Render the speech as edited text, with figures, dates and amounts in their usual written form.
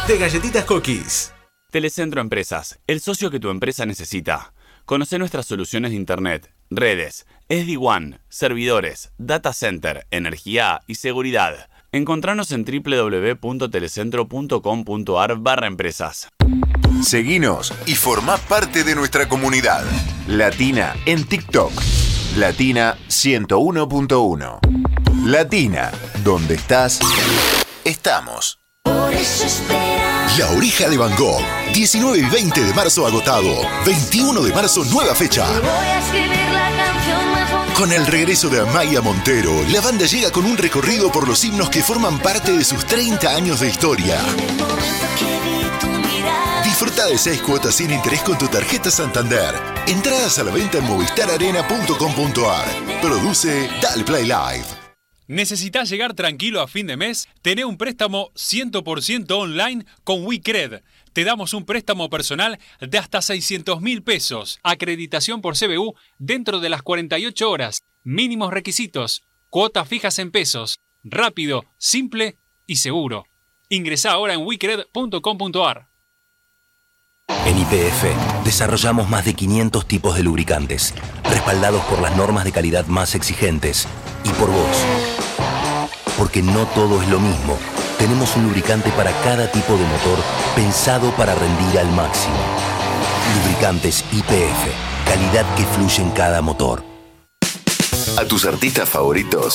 de Galletitas Cookies. Telecentro Empresas, el socio que tu empresa necesita. Conoce nuestras soluciones de Internet, redes, SD-WAN, servidores, data center, energía y seguridad. Encontranos en www.telecentro.com.ar/empresas. Seguinos y formá parte de nuestra comunidad. Latina en TikTok. Latina 101.1. Latina, donde estás, estamos. Por eso espera. La Oreja de Van Gogh. 19 y 20 de marzo agotado. 21 de marzo nueva fecha. Voy a escribir la canción más bonita. Con el regreso de Amaya Montero, la banda llega con un recorrido por los himnos que forman parte de sus 30 años de historia. En el momento que vi tu mirada. Disfruta de 6 cuotas sin interés con tu tarjeta Santander. Entradas a la venta en movistararena.com.ar. Produce Dal Play Live. ¿Necesitas llegar tranquilo a fin de mes? Tené un préstamo 100% online con WeCred. Te damos un préstamo personal de hasta 600.000 pesos. Acreditación por CBU dentro de las 48 horas. Mínimos requisitos. Cuotas fijas en pesos. Rápido, simple y seguro. Ingresá ahora en wecred.com.ar. En YPF desarrollamos más de 500 tipos de lubricantes, respaldados por las normas de calidad más exigentes y por vos. Porque no todo es lo mismo. Tenemos un lubricante para cada tipo de motor pensado para rendir al máximo. Lubricantes YPF, calidad que fluye en cada motor. A tus artistas favoritos